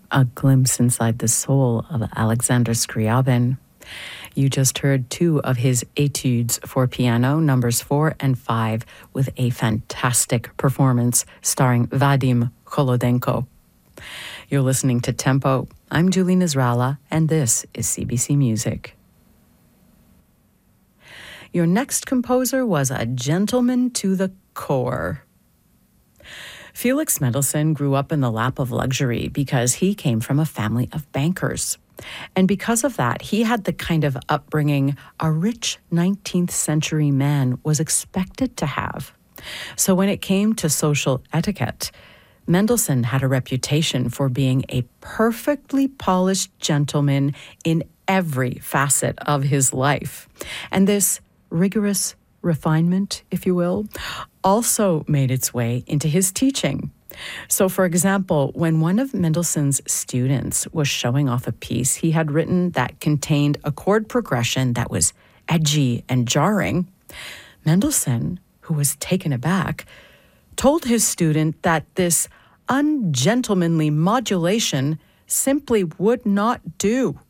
A glimpse inside the soul of Alexander Scriabin. You just heard two of his etudes for piano, numbers 4 and 5, with a fantastic performance starring Vadim Kholodenko. You're listening to Tempo. I'm Julie Nasrallah, and this is CBC Music. Your next composer was a gentleman to the core. Felix Mendelssohn grew up in the lap of luxury because he came from a family of bankers. And because of that, he had the kind of upbringing a rich 19th century man was expected to have. So when it came to social etiquette, Mendelssohn had a reputation for being a perfectly polished gentleman in every facet of his life. And this rigorous refinement, if you will, also made its way into his teaching. So, for example, when one of Mendelssohn's students was showing off a piece he had written that contained a chord progression that was edgy and jarring, Mendelssohn, who was taken aback, told his student that this ungentlemanly modulation simply would not do.